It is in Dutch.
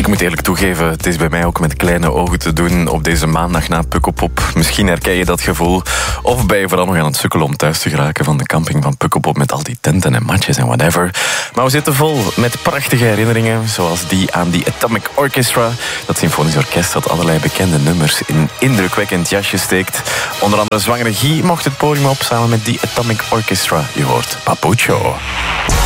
Ik moet eerlijk toegeven, het is bij mij ook met kleine ogen te doen op deze maandag na Pukkelpop. Misschien herken je dat gevoel. Of ben je vooral nog aan het sukkelen om thuis te geraken van de camping van Pukkelpop met al die tenten en matjes en whatever. Maar we zitten vol met prachtige herinneringen, zoals die aan die Atomic Orchestra. Dat symfonisch orkest dat allerlei bekende nummers in een indrukwekkend jasje steekt. Onder andere zwangere Guy mocht het podium op samen met die Atomic Orchestra. Je hoort Papucho.